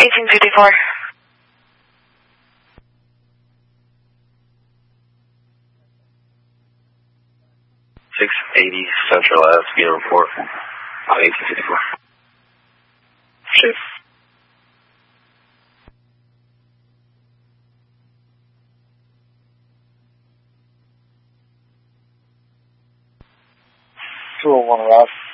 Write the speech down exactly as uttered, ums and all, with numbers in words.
eighteen fifty-four. six eighty Central Ave, get a report on eighteen fifty-four. Chief. two oh one Route.